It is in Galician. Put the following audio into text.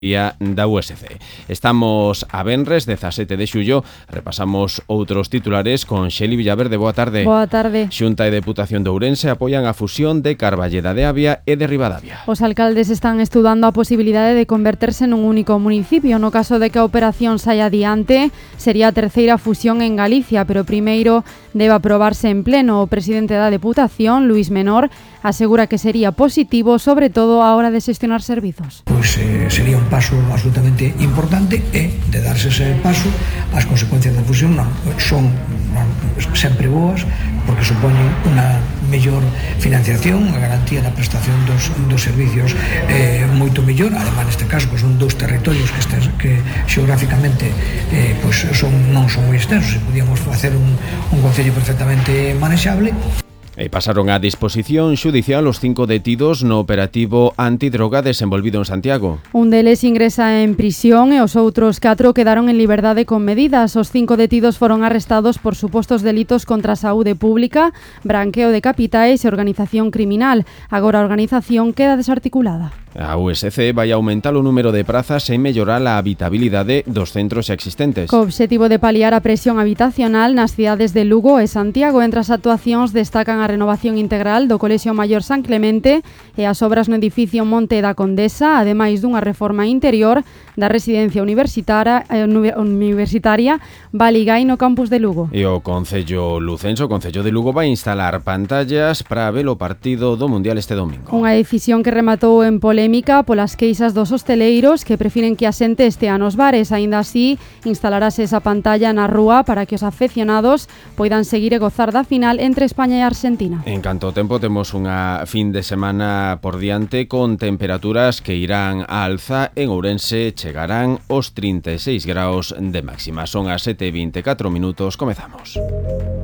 da USC. Estamos a venres 17 de xullo, repasamos outros titulares con Xeli Villaverde. Boa tarde. Boa tarde. Xunta e Deputación de Ourense apoian a fusión de Carballeda de Avia e de Ribadavia. Os alcaldes están estudando a posibilidade de converterse nun único municipio. No caso de que a operación saia adiante, sería a terceira fusión en Galicia, pero primeiro debe aprobarse en pleno. O presidente da Deputación, Luís Menor, asegura que sería positivo, sobre todo a hora de xestionar servizos. Pois sería un paso absolutamente importante e, de darse ese paso, as consecuencias da fusión son sempre boas, porque supoñen unha mellor financiación, a garantía da prestación dos servicios moito mellor. Ademais, neste caso, son dous territorios que xeográficamente non son moi extensos e podíamos facer un concello perfectamente manexable. Pasaron a disposición xudicial os 5 detidos no operativo antidroga desenvolvido en Santiago. Un deles ingresa en prisión e os outros 4 quedaron en liberdade con medidas. Os 5 detidos foron arrestados por supostos delitos contra a saúde pública, branqueo de capitais e organización criminal. Agora a organización queda desarticulada. A USC vai aumentar o número de prazas e mellorar a habitabilidade dos centros existentes. Co obxectivo de paliar a presión habitacional nas cidades de Lugo e Santiago, entre as actuacións destacan a renovación integral do Colexio Maior San Clemente e as obras no edificio Monte da Condesa, ademais dunha reforma interior da residencia universitaria Valigai no campus de Lugo. E o Concello Lucenso, o Concello de Lugo, vai instalar pantallas para ver o partido do Mundial este domingo. Unha decisión que rematou en polémica polas queixas dos hosteleiros que prefiren que a xente estea nos bares. Aínda así, instalarase esa pantalla na rúa para que os afeccionados poidan seguir e gozar da final entre España e Argentina. En canto ao tempo, temos unha fin de semana por diante con temperaturas que irán á alza. En Ourense chegarán os 36 graus de máxima. Son as 7:24 minutos. Comezamos.